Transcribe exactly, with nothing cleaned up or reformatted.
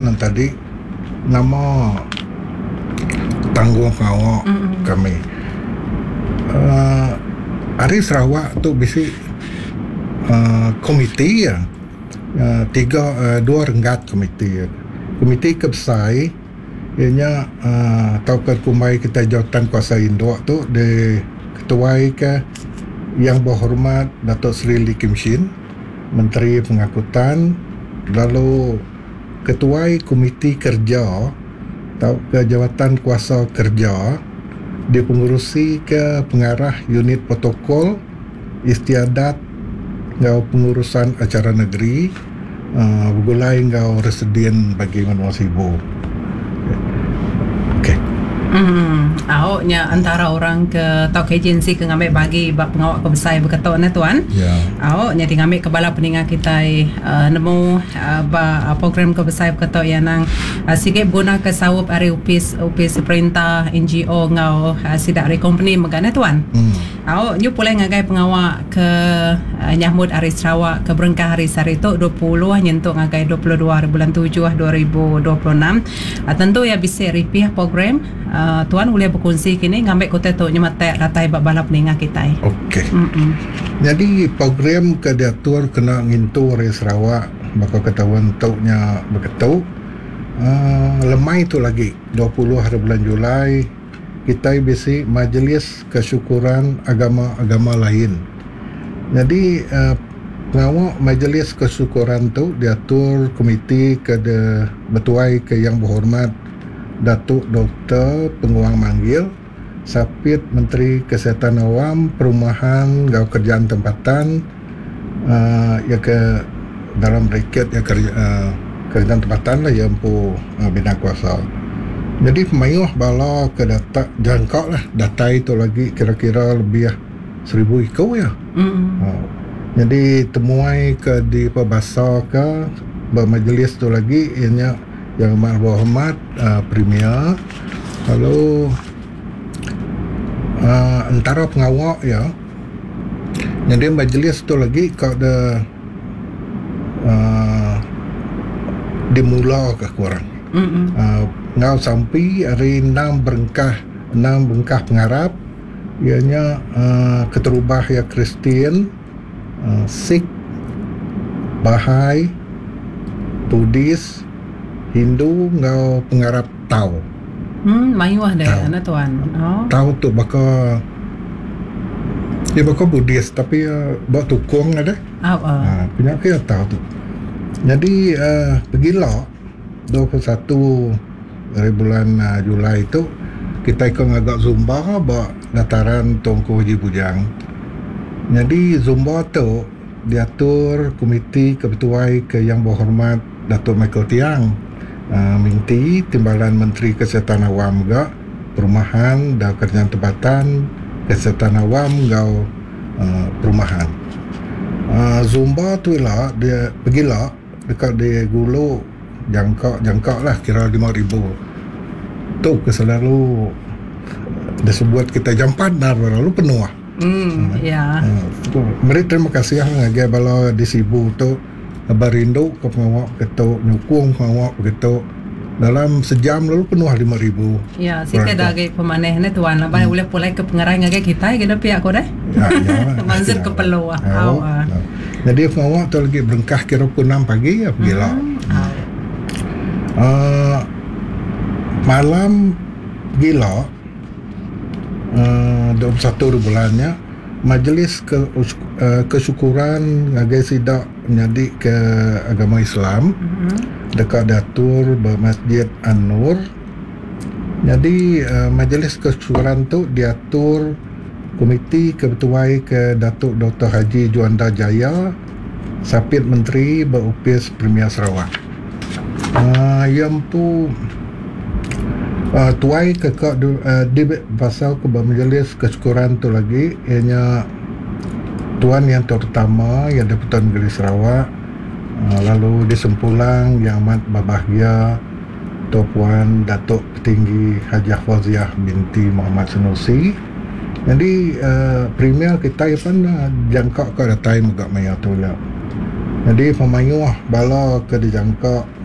nan tadi nama tanggung awak mm-hmm. kami. Uh, Hari Sarawak tu bisi uh, komiti ya. Uh, tiga uh, dua renggat komiti. Komiti kebesai ianya uh, taukan kumai kita jawatan kuasa induk tu de ketuai ke Yang Berhormat Datuk Seri Lee Kim Shin, Menteri Pengangkutan, lalu ketuai komiti kerja atau ke jawatan kuasa kerja dipengurusi ke pengarah unit protokol istiadat ngau pengurusan acara negeri uh, bergulai ngau residen bagi Menua Sibu. Okey. Hmm, awaknya antara orang ke tau ke agensi ke ngambil bagi bab pengawak kebesai berketuk ni tuan. Ya. Awaknya di ngambil kebala peningat kita uh, nemu uh, ba, uh, program kebesai berketuk yang nang uh, sikit guna ke sawup ari upis upis perintah N G O ngau uh, sidak ari company megana tuan. Hmm. Awak nyu pulai ngagai pengawak ke uh, nyahmut hari Sarawak ke berengkah hari sari tu dua puluh nyentuk ngagai dua puluh dua bulan tujuh dua ribu dua puluh enam. Uh, tentu ya bisa ripih program uh, tuan boleh berkongsi kini ngambil kota tu nyematek ratai bab balap peningat kita. Okey. Jadi program ke diatur kena ngintu hari Sarawak bakal ketahuan taunya berketuk. Uh, lemai tu lagi dua puluh hari bulan Julai kita bisi Majlis Kesyukuran Agama-agama lain. Jadi uh, pengawak Majlis Kesyukuran tu diatur komiti ke de betuai ke Yang Berhormat Datuk Doktor Penguang Manggil, Sapit Menteri Kesihatan Awam, Perumahan, Gau Kerjaan Tempatan, uh, ya ke dalam bracket ya kerja, uh, kerjaan tempatan lah yang empu uh, bina kuasa. Jadi pemayuh bala ke data jangkau lah data itu lagi kira-kira lebih seribu ikau ya. Mm. Uh, jadi temuai ke di pebasa ke bermajlis tu lagi ianya Yang Berhormat uh, Premier, lalu uh, antara pengawak ya. Jadi majlis tu lagi kau ada uh, dimula ke kurang. Uh, ngau sampai hari enam berengkah enam berengkah pengarap ianya uh, keterubah ya Kristian, uh, Sikh, Bahai, Buddhis, Hindu ngau pengarap Tau. Hmm, mayuah dah anak tuan. Oh. Tau tu bakal dia bakal Buddhis tapi uh, buat tukung ada. Oh, oh. Ha, punya ke Tau tu. Jadi uh, pergilah dua puluh satu dari bulan uh, Julai itu kita ikut agak Zumba buat dataran Tungku Haji Bujang. Jadi Zumba tu diatur komiti kebetuai ke Yang Berhormat Datuk Michael Tiang, uh, minti Timbalan Menteri Kesihatan Awam juga, Perumahan dan Kerjaan Tempatan, Kesihatan Awam gau uh, Perumahan. Uh, Zumba tu lah dia pergilah dekat di Gulu jangkau jangkau lah kira lima ribu tu ke selalu disebut kita jam empat dah lalu penuh lah. Hmm, ya. Uh, Meri terima kasih lah ngagai bala di Sibu tu berindu ke pengawak ketuk nyukung pengawak begitu dalam sejam lalu penuh lima ribu. Ya, kita dah agak pemaneh ni tuan lah. Hmm. Boleh pulai ke pengerai ngagai kita kita pihak kau dah. Ya, ya. Manzur ke Peluh. Ah. Jadi pengawak tu lagi berengkah kira pukul enam pagi ya pergi lah. Hmm. Uh, malam gila uh, dua puluh satu bulannya Majlis ke, uh, Kesyukuran ngagai sidak menjadi ke agama Islam mm-hmm. dekat Datur Masjid An-Nur. Jadi uh, Majlis Kesyukuran tu diatur komiti kebetuai ke Datuk Doktor Haji Juanda Jaya, Sapit Menteri Berupis Premier Sarawak. Uh, yang tu uh, tuai ke kak uh, di pasal ke Majlis Kesyukuran tu lagi ianya tuan yang terutama yang Deputan Negeri Sarawak, uh, lalu di Sempulang yang amat berbahagia Tuan Puan Datuk Petinggi Haji Faziah binti Muhammad Sanusi. Jadi uh, Premier kita pun uh, jangkau ke datai megak maya tu lah. Jadi pemayuh bala ke dijangkau